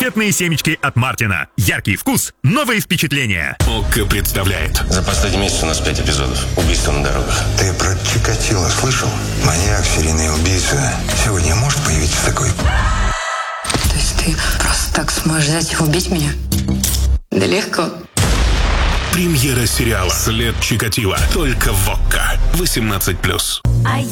Конфетные семечки от Мартина. Яркий вкус, новые впечатления. ОККО представляет. За последний месяц у нас 5 эпизодов. Убийства на дорогах. Ты про Чикатило слышал? Маньяк, серийный убийца. Сегодня может появиться такой? То есть ты просто так сможешь взять и убить меня? Да легко. Премьера сериала «След Чикатило». Только в ОККО. 18+.